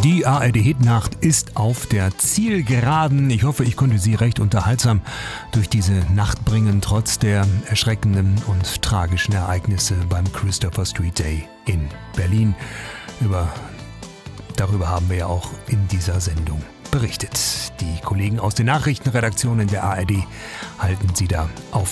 Die ARD-Hitnacht ist auf der Zielgeraden. Ich hoffe, ich konnte Sie recht unterhaltsam durch diese Nacht bringen, trotz der erschreckenden und tragischen Ereignisse beim Christopher Street Day in Berlin. Darüber haben wir ja auch in dieser Sendung berichtet. Die Kollegen aus den Nachrichtenredaktionen der ARD halten Sie da auf